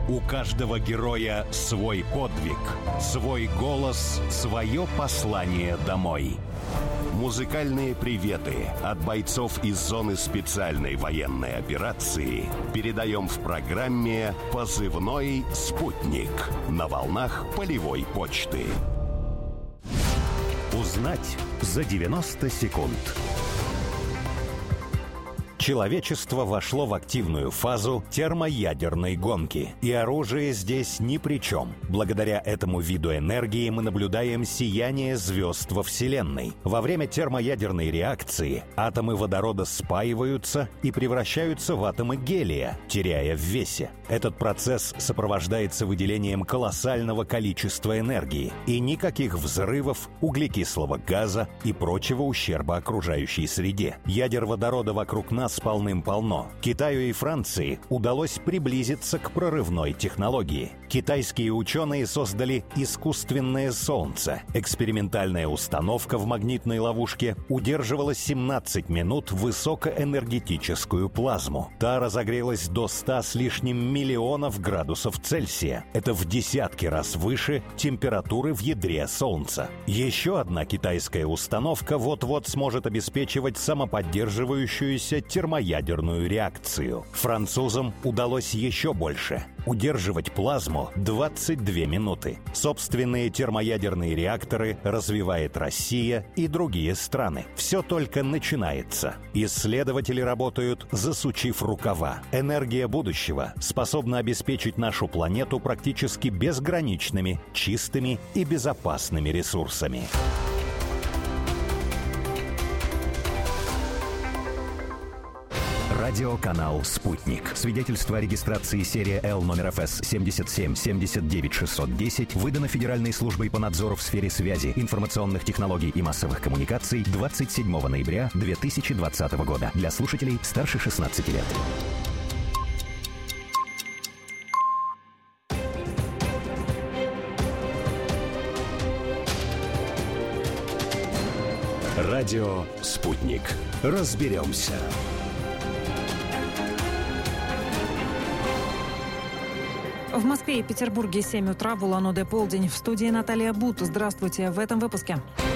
У каждого героя свой подвиг, свой голос, свое послание домой. Музыкальные приветы от бойцов из зоны специальной военной операции передаем в программе «Позывной спутник» на волнах полевой почты. Узнать за 90 секунд. Человечество вошло в активную фазу термоядерной гонки. И оружие здесь ни при чем. Благодаря этому виду энергии мы наблюдаем сияние звезд во Вселенной. Во время термоядерной реакции атомы водорода спаиваются и превращаются в атомы гелия, теряя в весе. Этот процесс сопровождается выделением колоссального количества энергии и никаких взрывов, углекислого газа и прочего ущерба окружающей среде. Ядер водорода вокруг нас полным-полно. Китаю и Франции удалось приблизиться к прорывной технологии. Китайские ученые создали искусственное солнце. Экспериментальная установка в магнитной ловушке удерживала 17 минут высокоэнергетическую плазму. Та разогрелась до 100 с лишним миллионов градусов Цельсия. Это в десятки раз выше температуры в ядре Солнца. Еще одна китайская установка вот-вот сможет обеспечивать самоподдерживающуюся термоядерную реакцию. Французам удалось еще больше – удерживать плазму 22 минуты. Собственные термоядерные реакторы развивает Россия и другие страны. Все только начинается. Исследователи работают, засучив рукава. Энергия будущего способна обеспечить нашу планету практически безграничными, чистыми и безопасными ресурсами. Радиоканал «Спутник». Свидетельство о регистрации серия L номер ФС 77 79 610 выдано Федеральной службой по надзору в сфере связи, информационных технологий и массовых коммуникаций 27 ноября 2020 года. Для слушателей старше 16 лет. Радио «Спутник». Разберемся. В Москве и Петербурге 7 утра, в Улан-Удэ полдень. В студии Наталья Бут. Здравствуйте. В этом выпуске.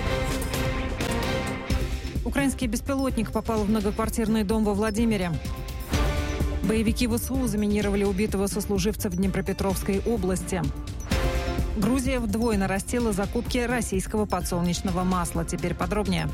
Украинский беспилотник попал в многоквартирный дом во Владимире. Боевики ВСУ заминировали убитого сослуживца в Днепропетровской области. Грузия вдвое нарастила закупки российского подсолнечного масла. Теперь подробнее.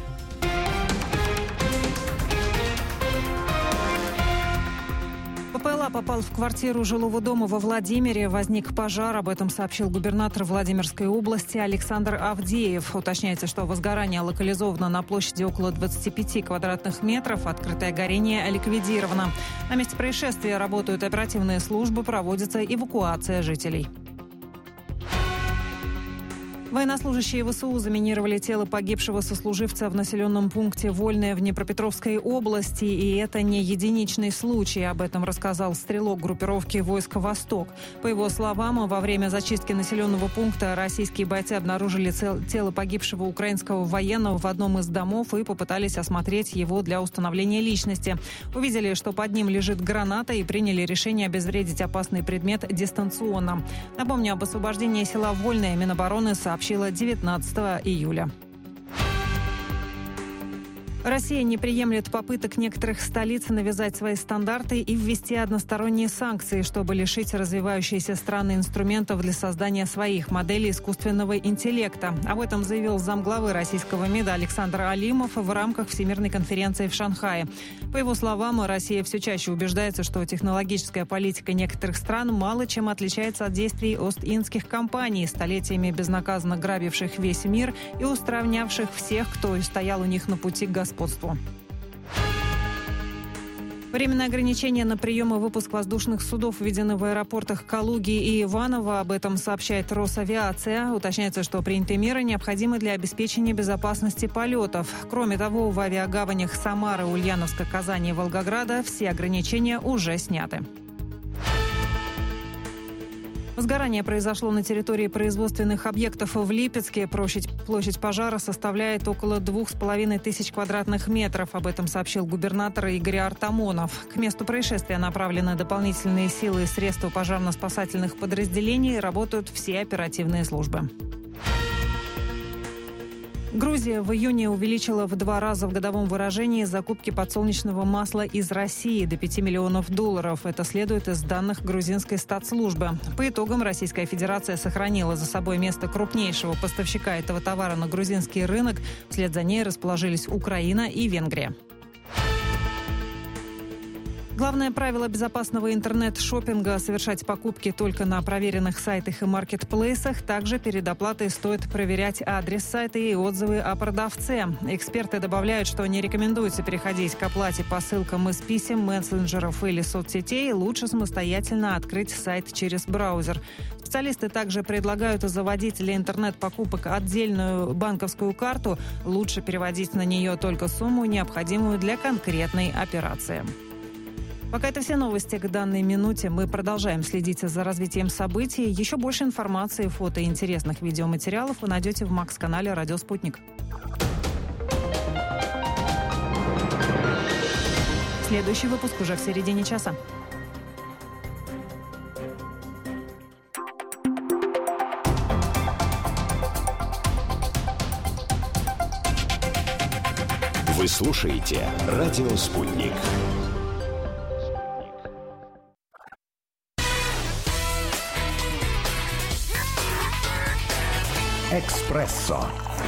БПЛА попал в квартиру жилого дома во Владимире. Возник пожар. Об этом сообщил губернатор Владимирской области Александр Авдеев. Уточняется, что возгорание локализовано на площади около 25 квадратных метров. Открытое горение ликвидировано. На месте происшествия работают оперативные службы, проводится эвакуация жителей. Военнослужащие ВСУ заминировали тело погибшего сослуживца в населенном пункте Вольное в Днепропетровской области. И это не единичный случай. Об этом рассказал стрелок группировки войск «Восток». По его словам, во время зачистки населенного пункта российские бойцы обнаружили тело погибшего украинского военного в одном из домов и попытались осмотреть его для установления личности. Увидели, что под ним лежит граната, и приняли решение обезвредить опасный предмет дистанционно. Напомню, об освобождении села Вольное Минобороны сообщила 19 июля. Россия не приемлет попыток некоторых столиц навязать свои стандарты и ввести односторонние санкции, чтобы лишить развивающиеся страны инструментов для создания своих моделей искусственного интеллекта. Об этом заявил замглавы российского МИДа Александр Алимов в рамках Всемирной конференции в Шанхае. По его словам, Россия все чаще убеждается, что технологическая политика некоторых стран мало чем отличается от действий ост-индских компаний, столетиями безнаказанно грабивших весь мир и устранявших всех, кто стоял у них на пути к господству. Временное ограничение на прием и выпуск воздушных судов введено в аэропортах Калуги и Иваново. Об этом сообщает Росавиация. Уточняется, что принятые меры необходимы для обеспечения безопасности полетов. Кроме того, в авиагаванях Самары, Ульяновска, Казани и Волгограда все ограничения уже сняты. Возгорание произошло на территории производственных объектов в Липецке. Площадь пожара составляет около 2500 квадратных метров. Об этом сообщил губернатор Игорь Артамонов. К месту происшествия направлены дополнительные силы и средства пожарно-спасательных подразделений. Работают все оперативные службы. Грузия в июне увеличила в 2 раза в годовом выражении закупки подсолнечного масла из России до $5 миллионов. Это следует из данных грузинской статслужбы. По итогам Российская Федерация сохранила за собой место крупнейшего поставщика этого товара на грузинский рынок. Вслед за ней расположились Украина и Венгрия. Главное правило безопасного интернет-шоппинга – совершать покупки только на проверенных сайтах и маркетплейсах. Также перед оплатой стоит проверять адрес сайта и отзывы о продавце. Эксперты добавляют, что не рекомендуется переходить к оплате по ссылкам из писем, мессенджеров или соцсетей. Лучше самостоятельно открыть сайт через браузер. Специалисты также предлагают заводить для интернет-покупок отдельную банковскую карту. Лучше переводить на нее только сумму, необходимую для конкретной операции. Пока это все новости к данной минуте. Мы продолжаем следить за развитием событий. Еще больше информации, фото и интересных видеоматериалов вы найдете в Макс-канале «Радио Спутник». Следующий выпуск уже в середине часа. Вы слушаете «Радио Спутник». «Экспрессо».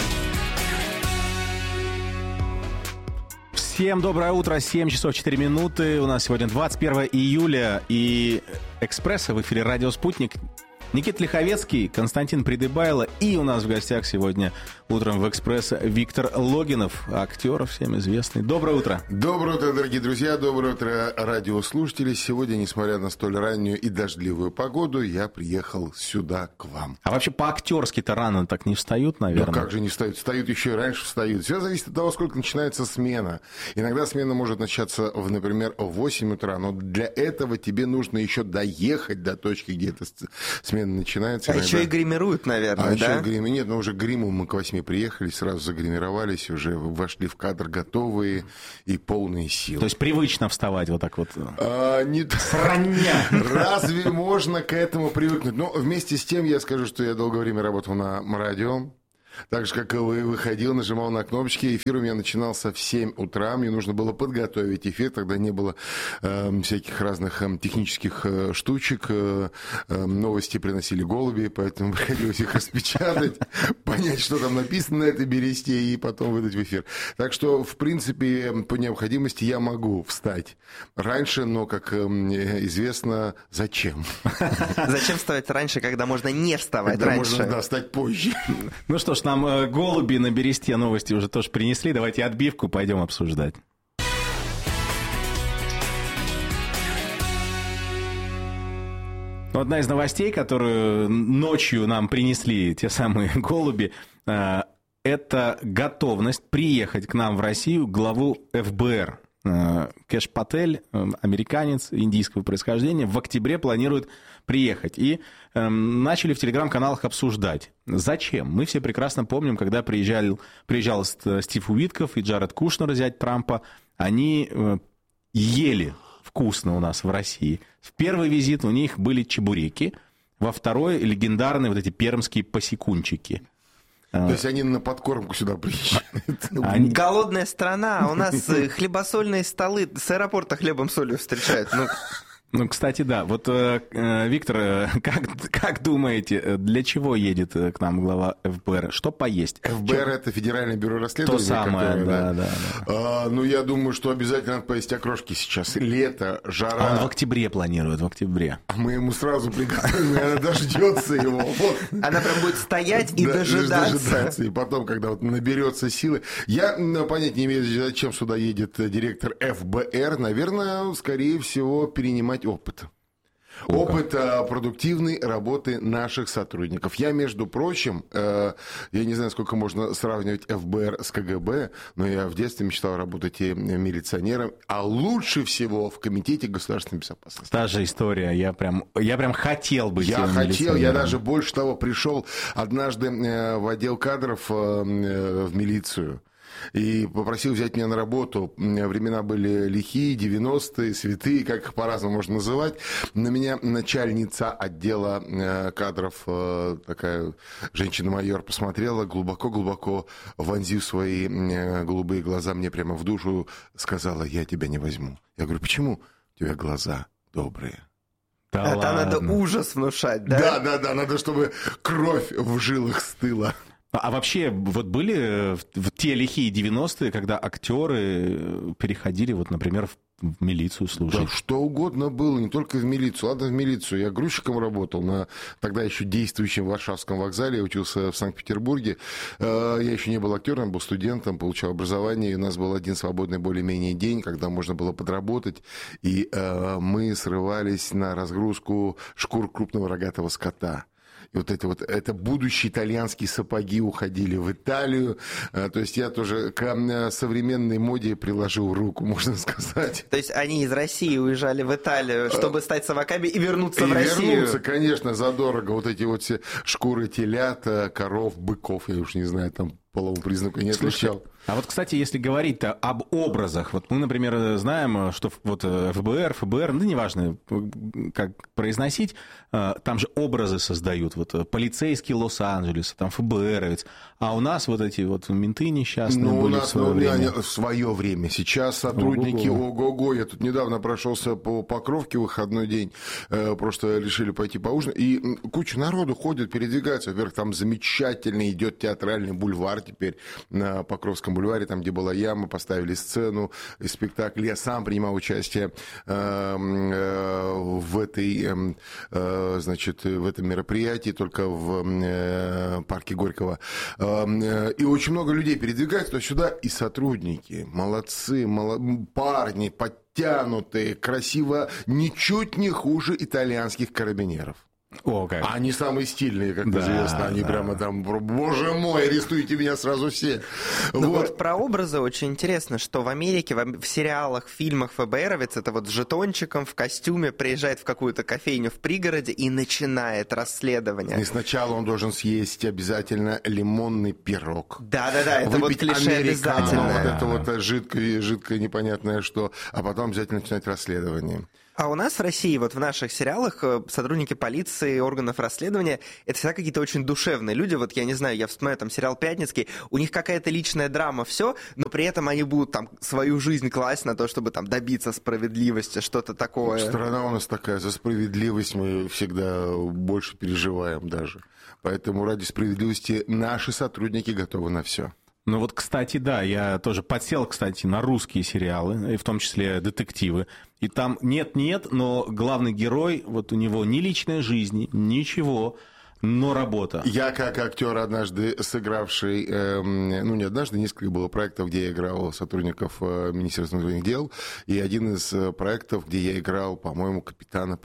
Всем доброе утро, 7 часов 4 минуты. У нас сегодня 21 июля и «Экспрессо» в эфире «Радио Спутник». Никита Лиховецкий, Константин Придыбайло и у нас в гостях сегодня утром в «Экспрессо» Виктор Логинов, актер всем известный. Доброе утро. Доброе утро, дорогие друзья, доброе утро, радиослушатели. Сегодня, несмотря на столь раннюю и дождливую погоду, я приехал сюда к вам. А вообще по-актерски-то рано так не встают, наверное? Ну как же не встают? Встают еще и раньше встают. Все зависит от того, сколько начинается смена. Иногда смена может начаться, например, в 8 утра, но для этого тебе нужно еще доехать до точки, где эта смена начинается. А еще и гримируют, наверное, да? Нет, но уже гриму мы к 8 приехали, сразу загримировались, уже вошли в кадр готовые и полные силы. То есть привычно вставать вот так вот? Срання. Разве можно к этому привыкнуть? Но вместе с тем я скажу, что я долгое время работал на радио. Так же, как и вы, выходил, нажимал на кнопочки. Эфир у меня начинался в 7 утра. Мне нужно было подготовить эфир. Тогда не было всяких разных технических штучек. Новости приносили голуби, поэтому приходилось их распечатать, понять, что там написано на этой бересте, и потом выдать в эфир. Так что, в принципе, по необходимости я могу встать раньше, но, как известно, зачем? Зачем вставать раньше, когда можно не вставать раньше? Можно, да, встать позже. Ну что ж, нам голуби на бересте новости уже тоже принесли. Давайте отбивку пойдем обсуждать. Одна из новостей, которую ночью нам принесли те самые голуби, это готовность приехать к нам в Россию главу ФБР. Кэш Патель, американец индийского происхождения, в октябре планирует приехать. И начали в телеграм-каналах обсуждать. Зачем? Мы все прекрасно помним, когда приезжал Стив Уитков и Джаред Кушнер, зять Трампа, они ели вкусно у нас в России. В первый визит у них были чебуреки, во второй легендарные вот эти пермские посекунчики. То есть они на подкормку сюда приезжают. Голодная страна, у нас хлебосольные столы с аэропорта хлебом солью встречают. Ну, кстати, да. Вот, Виктор, как думаете, для чего едет к нам глава ФБР? Что поесть? ФБР — это Федеральное бюро расследований. То самое, да. Ну, я думаю, что обязательно надо поесть окрошки сейчас. Лето, жара. А он в октябре планирует, в октябре. А мы ему сразу приготовим, и она дождется его. Она прям будет стоять и дожидаться. И потом, когда вот наберется силы. Я понять не имею, зачем сюда едет директор ФБР. Наверное, скорее всего, перенимать опыт. Опыт продуктивной работы наших сотрудников. Я, между прочим, я не знаю, сколько можно сравнивать ФБР с КГБ, но я в детстве мечтал работать и милиционером, а лучше всего в Комитете государственной безопасности. Та же история. Я прям хотел быть милиционером. Я даже больше того пришел однажды в отдел кадров в милицию. И попросил взять меня на работу. Времена были лихие, 90-е, святые, как их по-разному можно называть. На меня начальница отдела кадров, такая женщина-майор, посмотрела, глубоко-глубоко вонзив свои голубые глаза мне прямо в душу, сказала: я тебя не возьму. Я говорю: почему? У тебя глаза добрые. Да, там надо ужас внушать, да? Да, надо, чтобы кровь в жилах стыла. А вообще, вот были в те лихие 90-е, когда актеры переходили, вот, например, в милицию служить? Да, что угодно было, не только в милицию. Ладно, в милицию. Я грузчиком работал на тогда еще действующем Варшавском вокзале. Я учился в Санкт-Петербурге. Я еще не был актером, был студентом, получал образование. И у нас был один свободный более-менее день, когда можно было подработать. И мы срывались на разгрузку шкур крупного рогатого скота. И это будущие итальянские сапоги уходили в Италию. То есть я тоже к современной моде приложил руку, можно сказать. То есть они из России уезжали в Италию, чтобы стать соваками и вернуться в Россию? Вернуться, конечно, задорого. Вот эти вот все шкуры телят, коров, быков, я уж не знаю, там полового признака не отличал. А вот, кстати, если говорить-то об образах, вот мы, например, знаем, что вот ФБР, ну, неважно, как произносить, там же образы создают, вот полицейский Лос-Анджелеса, там ФБРовец, а у нас вот эти вот менты несчастные были в свое время. В свое время. Сейчас сотрудники ого-го. Я тут недавно прошелся по Покровке в выходной день, просто решили пойти поужинать, и куча народу ходит, передвигается. Во-первых, там замечательно идет театральный бульвар теперь на Покровском бульваре, там, где была яма, поставили сцену, спектакль. Я сам принимал участие в этом мероприятии, только в парке Горького. И очень много людей передвигается туда-сюда, и сотрудники, молодцы, парни, подтянутые, красиво, ничуть не хуже итальянских карабинеров. О, как. Они самые стильные, как известно. Они прямо там, боже мой, арестуйте меня сразу все. Вот про образы очень интересно, что в Америке, в сериалах, фильмах ФБРовец это вот с жетончиком в костюме приезжает в какую-то кофейню в пригороде и начинает расследование. И сначала он должен съесть обязательно лимонный пирог. Да-да-да, это вот клише обязательно. Вот это вот жидкое непонятное что, а потом обязательно начинать расследование. А у нас в России, вот в наших сериалах, сотрудники полиции, органов расследования, это всегда какие-то очень душевные люди. Вот я не знаю, я вспоминаю там сериал «Пятницкий», у них какая-то личная драма, все, но при этом они будут там свою жизнь класть на то, чтобы там добиться справедливости, что-то такое. Страна у нас такая, за справедливость мы всегда больше переживаем даже. Поэтому ради справедливости наши сотрудники готовы на все. Ну вот, кстати, да, я тоже подсел, кстати, на русские сериалы, и в том числе детективы. И там нет-нет, но главный герой, вот у него ни личной жизни, ничего, но работа. Я как актер, однажды сыгравший, не однажды, несколько было проектов, где я играл сотрудников Министерства внутренних дел, и один из проектов, где я играл, по-моему, капитана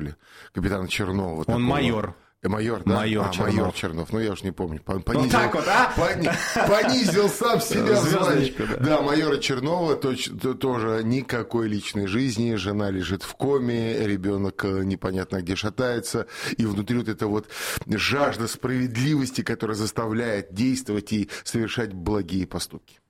Чернова. Он такого. майор. Майор, да? Майор Чернов. Майор Чернов. Ну, я уж не помню. Вот так вот, а? Понизил сам себя в звании. Да. Да, майора Чернова тоже никакой личной жизни. Жена лежит в коме, ребенок непонятно где шатается. И внутри вот эта вот жажда справедливости, которая заставляет действовать и совершать благие поступки.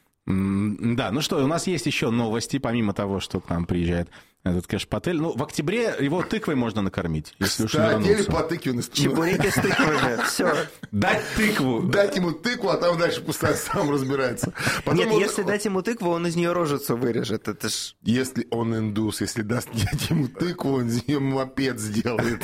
Да, ну что, у нас есть еще новости, помимо того, что к нам приезжает этот Кэш-Патель. Ну, в октябре его тыквой можно накормить, если уж не вернуться. по тыкве. Чебуреки с тыквами, все. Дать тыкву. Дать ему тыкву, а там дальше пускай сам разбирается. Нет, если дать ему тыкву, он из нее рожицу вырежет. Это ж... Если он индус, если дать ему тыкву, он из нее мопед сделает.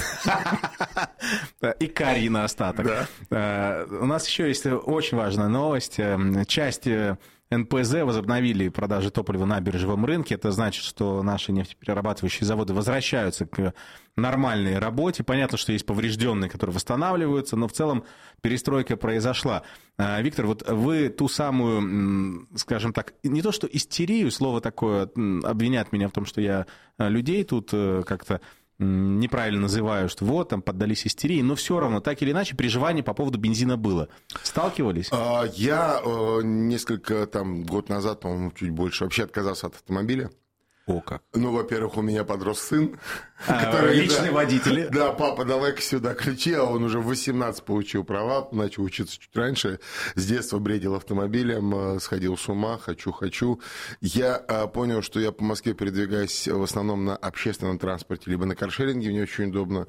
И карри на остаток. Да. У нас еще есть очень важная новость. Часть НПЗ возобновили продажи топлива на биржевом рынке. Это значит, что наши нефтеперерабатывающие заводы возвращаются к нормальной работе. Понятно, что есть поврежденные, которые восстанавливаются, но в целом перестройка произошла. Виктор, вот вы ту самую, скажем так, не то что истерию, слово такое, обвинят меня в том, что я людей тут как-то неправильно называю, что вот, там поддались истерии, но все равно, так или иначе, переживание по поводу бензина было. Сталкивались? Я несколько, год назад, по-моему, чуть больше, вообще отказался от автомобиля. О, как. Ну, во-первых, у меня подрос сын. Личный водитель. Да, папа, давай-ка сюда ключи, а он уже в 18 получил права, начал учиться чуть раньше, с детства бредил автомобилем, сходил с ума, хочу. Я понял, что я по Москве передвигаюсь в основном на общественном транспорте, либо на каршеринге, мне очень удобно,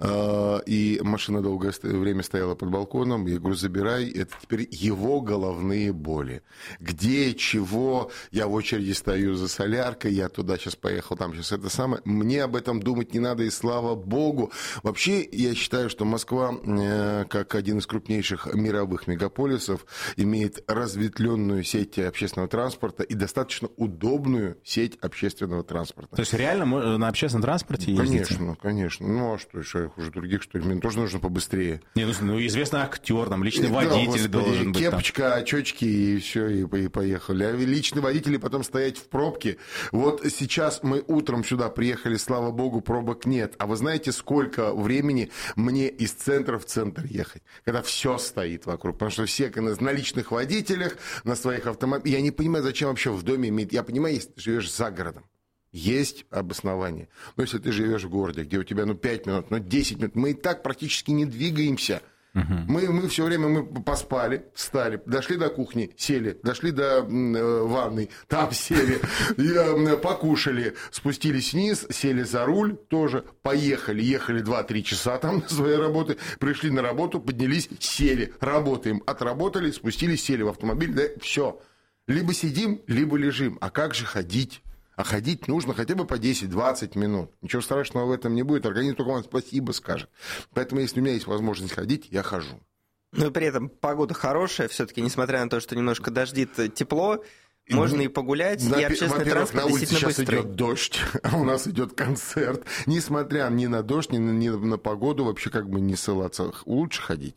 и машина долгое время стояла под балконом, я говорю, забирай, это теперь его головные боли. Где, чего, я в очереди стою за соляркой, я туда сейчас поехал, там сейчас это самое, мне об этом думать не надо, и слава богу. Вообще, я считаю, что Москва, как один из крупнейших мировых мегаполисов, имеет разветвленную сеть общественного транспорта и достаточно удобную сеть общественного транспорта. То есть реально на общественном транспорте ездите? Конечно. Ну, а что еще, я хуже других, что ли? Мне тоже нужно побыстрее. Ну, известный актер, там, личный водитель должен быть. Кепочка, очечки, и все, и поехали. А личный водитель, и потом стоять в пробке. Вот сейчас мы утром сюда приехали, слава богу, пробок нет. А вы знаете, сколько времени мне из центра в центр ехать? Когда все стоит вокруг. Потому что все на личных водителях, на своих автомобилях. Я не понимаю, зачем вообще в доме иметь... Я понимаю, если ты живешь за городом, есть обоснование. Но если ты живешь в городе, где у тебя 5 минут, 10 минут, мы и так практически не двигаемся. Мы все время поспали, встали, дошли до кухни, сели, дошли до ванной, там сели, покушали, спустились вниз, сели за руль тоже, поехали, ехали 2-3 часа там на своей работы, пришли на работу, поднялись, сели, работаем, отработали, спустились, сели в автомобиль, да, все. Либо сидим, либо лежим. А как же ходить? А ходить нужно хотя бы по 10-20 минут. Ничего страшного в этом не будет. Организм только вам спасибо скажет. Поэтому, если у меня есть возможность ходить, я хожу. Ну и при этом погода хорошая. Все-таки, несмотря на то, что немножко дождит, тепло, можно и погулять, и общественный транспорт действительно быстрый. Сейчас идет дождь, а у нас идет концерт. Несмотря ни на дождь, ни на погоду, вообще как бы не ссылаться. Лучше ходить.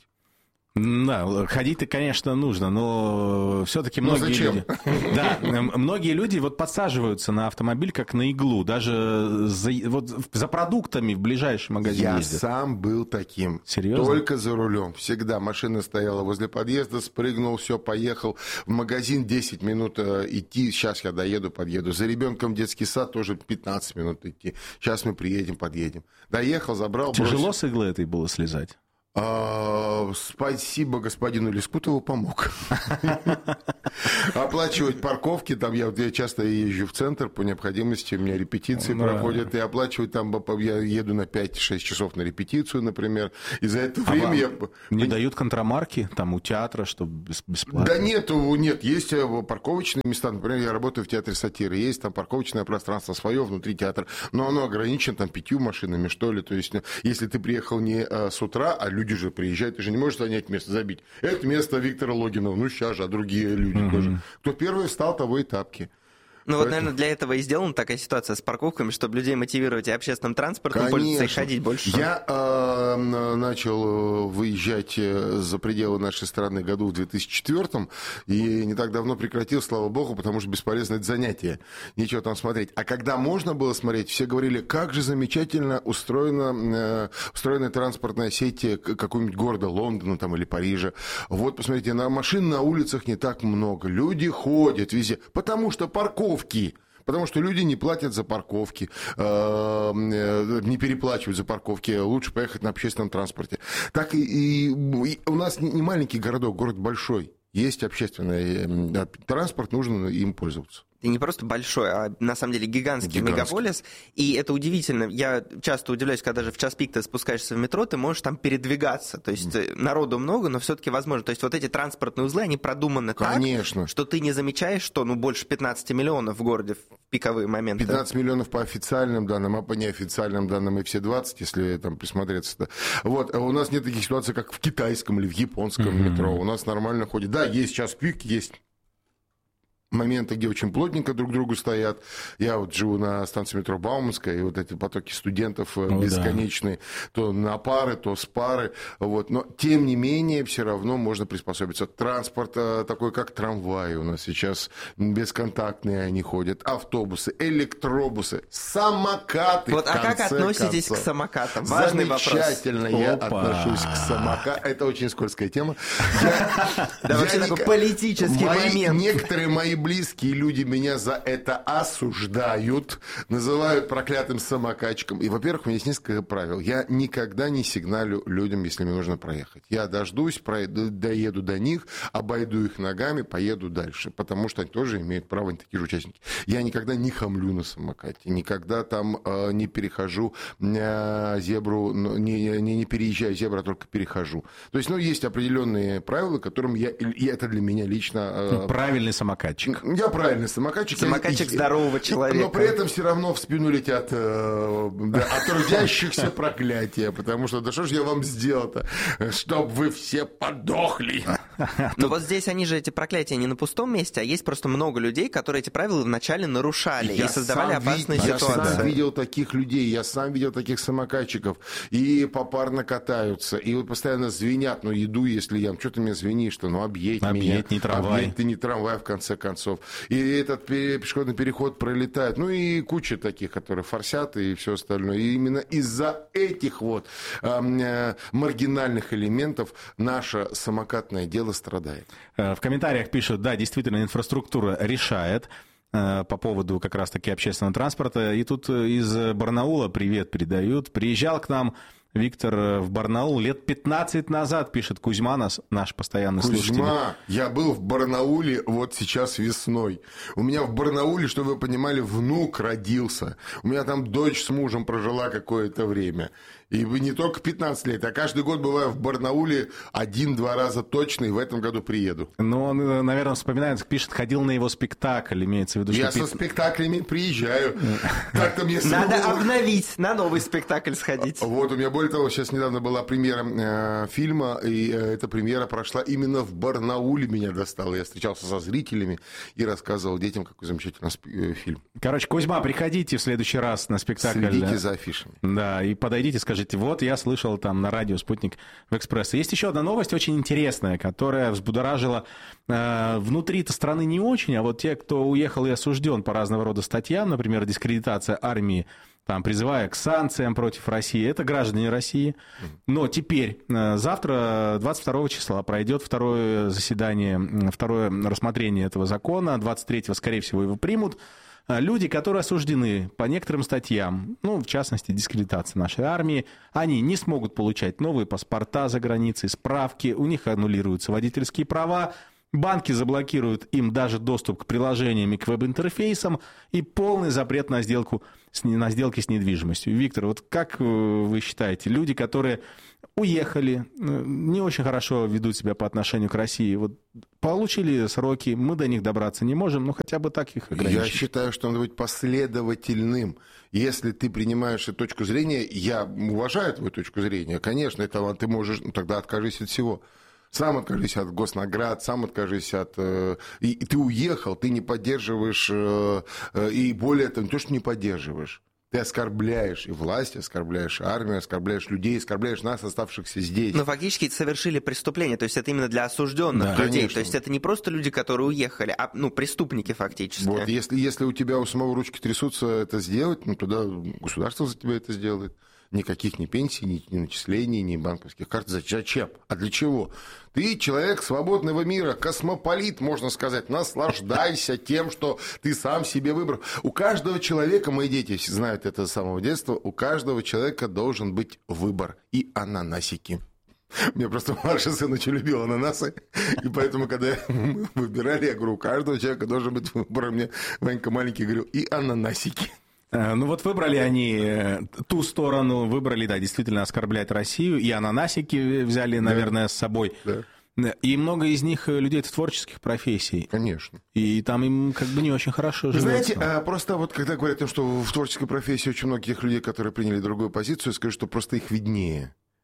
Да, ходить-то, конечно, нужно, но все-таки многие люди... Да, многие люди вот подсаживаются на автомобиль как на иглу, даже за продуктами в ближайший магазин ездят. Я сам был таким. Серьезно? Только за рулем. Всегда машина стояла возле подъезда, спрыгнул, все, поехал. В магазин 10 минут идти, сейчас я подъеду. За ребенком в детский сад тоже 15 минут идти. Сейчас мы приедем, подъедем. Доехал, забрал. Тяжело с иглы этой было слезать? Спасибо господину Лескутову, помог. Оплачивать парковки, там я часто езжу в центр по необходимости, у меня репетиции проходят, и оплачивать там, я еду на 5-6 часов на репетицию, например, и за это время я... Не дают контрамарки там у театра, чтобы бесплатно? Да нет, есть парковочные места, например, я работаю в театре сатиры, есть там парковочное пространство свое внутри театра, но оно ограничено там 5 машинами, что ли, то есть если ты приехал не с утра, а люди же приезжают, ты же не можешь занять место, забить. Это место Виктора Логинова, ну сейчас же, а другие люди тоже. Кто первый встал, того и тапки. Ну вот, наверное, для этого и сделана такая ситуация с парковками, чтобы людей мотивировать и общественным транспортом пользоваться и ходить больше. Я начал выезжать за пределы нашей страны году в 2004-м, и не так давно прекратил, слава богу, потому что бесполезно это занятие. Нечего там смотреть. А когда можно было смотреть, все говорили, как же замечательно устроена транспортная сеть какого-нибудь города, Лондона там, или Парижа. Вот, посмотрите, машин на улицах не так много, люди ходят везде, потому что парковки. Потому что люди не платят за парковки, не переплачивают за парковки, лучше поехать на общественном транспорте. Так и у нас не маленький городок, город большой. Есть общественный транспорт, нужно им пользоваться. И не просто большой, а на самом деле гигантский мегаполис. И это удивительно. Я часто удивляюсь, когда даже в час пик ты спускаешься в метро, ты можешь там передвигаться. То есть народу много, но все-таки возможно. То есть вот эти транспортные узлы, они продуманы так, что ты не замечаешь, что больше 15 миллионов в городе в пиковые моменты. 15 миллионов по официальным данным, а по неофициальным данным и все 20, если там присмотреться. Вот. А у нас нет таких ситуаций, как в китайском или в японском метро. У нас нормально ходит. Да, есть час пик, есть моменты, где очень плотненько друг к другу стоят. Я вот живу на станции метро Бауманская, и вот эти потоки студентов бесконечные, то на пары, то с пары. Вот. Но, тем не менее, все равно можно приспособиться. Транспорт такой, как трамваи у нас сейчас бесконтактные они ходят, автобусы, электробусы, самокаты. Вот, а как относитесь к самокатам? Важный вопрос. Замечательно я отношусь к самокатам. Это очень скользкая тема. Да, вообще такой политический момент. Некоторые мои близкие люди меня за это осуждают, называют проклятым самокатчиком. И, во-первых, у меня есть несколько правил. Я никогда не сигналю людям, если мне нужно проехать. Я дождусь, доеду до них, обойду их ногами, поеду дальше. Потому что они тоже имеют право, они такие же участники. Я никогда не хамлю на самокате, никогда там не перехожу зебру, не переезжаю зебру, а только перехожу. То есть, есть определенные правила, которым и это для меня лично... Правильный самокатчик. Я правильный самокатчик. Самокатчик здорового человека. Но при этом все равно в спину летят от трудящихся проклятия, потому что, да что ж я вам сделал-то, чтоб вы все подохли. Но вот здесь они же, эти проклятия, не на пустом месте, а есть просто много людей, которые эти правила вначале нарушали и создавали опасные ситуации. Я сам видел таких людей, я сам видел таких самокатчиков, и попарно катаются, и вот постоянно звенят, еду, если я, что ты мне звенишь-то, объедь меня. Объедь, не трамвай. Объедь, ты не трамвай, в конце концов. И этот пешеходный переход пролетает. И куча таких, которые форсят и все остальное. И именно из-за этих маргинальных элементов наше самокатное дело страдает. В комментариях пишут, да, действительно, инфраструктура решает по поводу как раз-таки общественного транспорта. И тут из Барнаула привет передают. Приезжал к нам Виктор в Барнаул лет 15 назад, пишет Кузьма, наш постоянный слушатель. Кузьма, я был в Барнауле вот сейчас весной. У меня в Барнауле, чтобы вы понимали, внук родился. У меня там дочь с мужем прожила какое-то время. И не только 15 лет, а каждый год бываю в Барнауле 1-2 раза точно, и в этом году приеду. Он, наверное, вспоминает, пишет, ходил на его спектакль, имеется в виду, я что... со спектаклями приезжаю. Надо обновить, на новый спектакль сходить. Вот, у меня, более того, сейчас недавно была премьера фильма, и эта премьера прошла именно в Барнауле, меня достала. Я встречался со зрителями и рассказывал детям, какой замечательный фильм. Короче, Кузьма, приходите в следующий раз на спектакль. Следите за афишами. Да, и подойдите, скажите, вот я слышал там на радио «Спутник» в «Экспрессе». Есть еще одна новость очень интересная, которая взбудоражила внутри-то страны не очень, а вот те, кто уехал и осужден по разного рода статьям, например, дискредитация армии, там, призывая к санкциям против России, это граждане России. Но теперь, завтра, 22 числа, пройдет второе заседание, второе рассмотрение этого закона, 23-го, скорее всего, его примут. Люди, которые осуждены по некоторым статьям, в частности, дискредитация нашей армии, они не смогут получать новые паспорта за границей, справки, у них аннулируются водительские права, банки заблокируют им даже доступ к приложениям и к веб-интерфейсам и полный запрет на сделки с недвижимостью. Виктор, вот как вы считаете, люди, которые уехали, не очень хорошо ведут себя по отношению к России, вот получили сроки, мы до них добраться не можем, но хотя бы так их ограничить. Я считаю, что надо быть последовательным. Если ты принимаешь эту точку зрения, я уважаю твою точку зрения, конечно, это ты можешь, тогда откажись от всего. Сам откажись от госнаград, сам откажись от... И ты уехал, ты не поддерживаешь, и более того, не то, что не поддерживаешь, ты оскорбляешь и власть, оскорбляешь армию, оскорбляешь людей, оскорбляешь нас, оставшихся здесь. Но фактически совершили преступление, то есть это именно для осужденных людей. Конечно. То есть это не просто люди, которые уехали, а преступники фактически. Вот, если у тебя у самого ручки трясутся это сделать, тогда государство за тебя это сделает. Никаких ни пенсий, ни начислений, ни банковских карт. Зачем? А для чего? Ты человек свободного мира, космополит, можно сказать. Наслаждайся тем, что ты сам себе выбрал. У каждого человека, мои дети знают это с самого детства, у каждого человека должен быть выбор. И ананасики. У меня просто младший сын очень любил ананасы, и поэтому, когда мы выбирали, я говорю, у каждого человека должен быть выбор. Мне Ванька маленький говорил, и ананасики. Вот выбрали они ту сторону, выбрали, да, действительно оскорблять Россию, и ананасики взяли, наверное, с собой. Да. И много из них людей творческих профессий. Конечно. И там им как бы не очень хорошо живется. Знаете, просто вот когда говорят о том, что в творческой профессии очень многих людей, которые приняли другую позицию, скажу, что просто их виднее.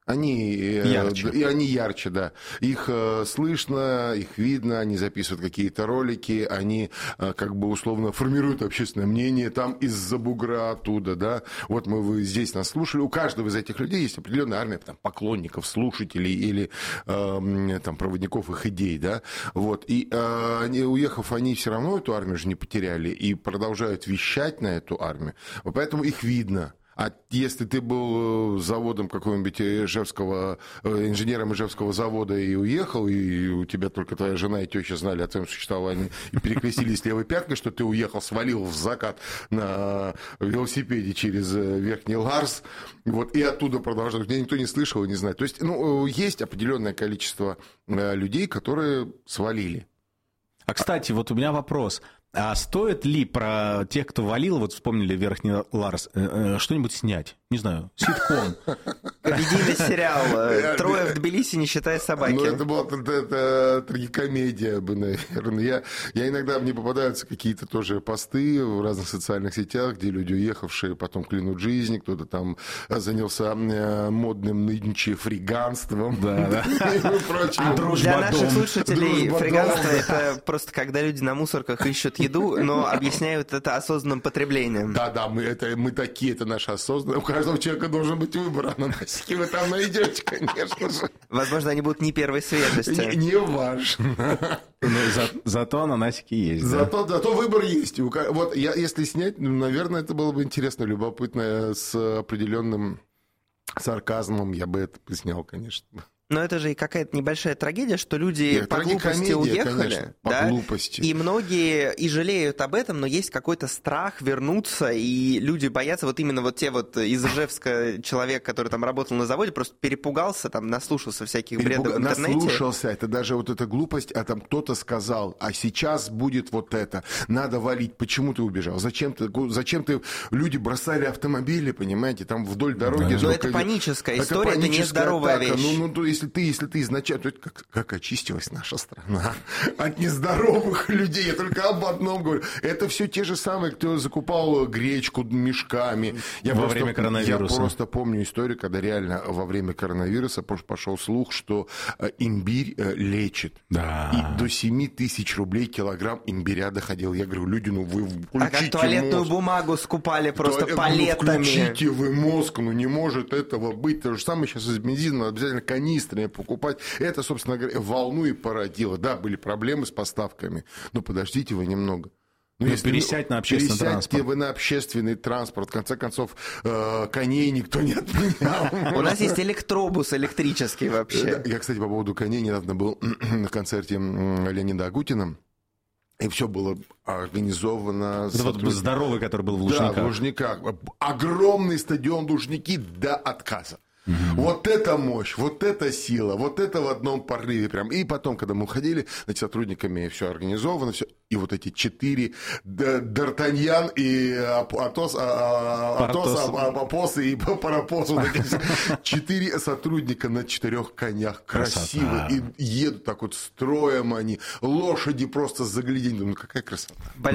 Они ярче. И они ярче, да. Их слышно, их видно, они записывают какие-то ролики, они как бы условно формируют общественное мнение там из-за бугра оттуда, да. Вот вы здесь нас слушали. У каждого из этих людей есть определенная армия там, поклонников, слушателей или там, проводников их идей, да. Вот. И уехав, они все равно эту армию же не потеряли и продолжают вещать на эту армию. Поэтому их видно. А если ты был заводом какого-нибудь инженером Ижевского завода и уехал, и у тебя только твоя жена и теща знали о твоем существовании, и перекрестились левой пяткой, что ты уехал, свалил в закат на велосипеде через Верхний Ларс, вот, и оттуда продолжал. Меня никто не слышал и не знает. То есть, есть определенное количество людей, которые свалили. А, кстати, вот у меня вопрос. А стоит ли про тех, кто валил, вот вспомнили Верхний Ларс, что-нибудь снять? Не знаю, ситком. Комедийный сериал «Трое в Тбилиси, не считая собаки». Это была трагикомедия бы, наверное. Я иногда, мне попадаются какие-то тоже посты в разных социальных сетях, где люди, уехавшие, потом клянут жизнь, кто-то там занялся модным нынче фриганством. Да. Для наших слушателей фриганство — это просто когда люди на мусорках ищут еду, но объясняют это осознанным потреблением. Да, мы такие, это наше осознанное. У каждого человека должен быть выбор, ананасики вы там найдете, конечно же. Возможно, они будут не первой свежести. Не важно. Зато ананасики есть. Зато выбор есть. Вот если снять, наверное, это было бы интересно, любопытно, с определенным сарказмом я бы это снял, конечно. Но это же и какая-то небольшая трагедия, что люди по глупости уехали. Конечно, по глупости. И многие и жалеют об этом, но есть какой-то страх вернуться, и люди боятся, вот именно вот те вот из Ижевска человек, который там работал на заводе, просто перепугался, там наслушался всяких бредов в интернете. Наслушался, это даже вот эта глупость, а там кто-то сказал, а сейчас будет вот это, надо валить, почему ты убежал, зачем ты, люди бросали автомобили, понимаете, там вдоль дороги. Но это паническая история, это нездоровая вещь. Если ты изначально... То как очистилась наша страна от нездоровых людей. Я только об одном говорю. Это все те же самые, кто закупал гречку мешками. Во время коронавируса. Я просто помню историю, когда реально во время коронавируса пошел слух, что имбирь лечит. Да. И до 7 тысяч рублей килограмм имбиря доходил. Я говорю, люди, вы включите А как туалетную бумагу скупали просто палетами. Включите вы мозг, не может этого быть. То же самое сейчас из бензина, обязательно канистры покупать. Это, собственно говоря, волну и породило. Да, были проблемы с поставками, но подождите вы немного. Если пересядь на общественный транспорт. Пересядьте вы на общественный транспорт. В конце концов, коней никто не отменял. У нас есть электробус электрический вообще. Я, кстати, по поводу коней недавно был на концерте Леонида Агутина. И все было организовано. Это вот здоровый, который был в Лужниках. Да, в Лужниках. Огромный стадион Лужники до отказа. Вот это мощь, вот это сила, вот это в одном порыве прям. И потом, когда мы уходили, значит, сотрудниками все организовано, все. И вот эти 4 Д'Артаньян и Атос и Парапос. 4 сотрудника на 4 конях. Красиво. И едут так вот строем они. Лошади просто загляденье. Думаю, какая красота.